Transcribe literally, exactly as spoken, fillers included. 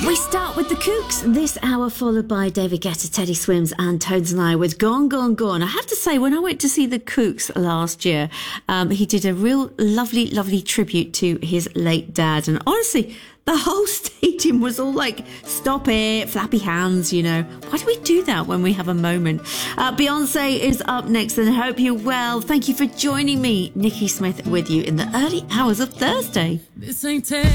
We start with the Kooks this hour, followed by David Guetta, Teddy Swims and Tones and I with Gone, Gone, Gone. I have to say, when I went to see the Kooks last year, um, he did a real lovely, lovely tribute to his late dad. And honestly, the whole stadium was all like, stop it, flappy hands, you know. Why do we do that when we have a moment? Uh, Beyonce is up next, and I hope you're well. Thank you for joining me, Nikki Smith, with you in the early hours of Thursday. This ain't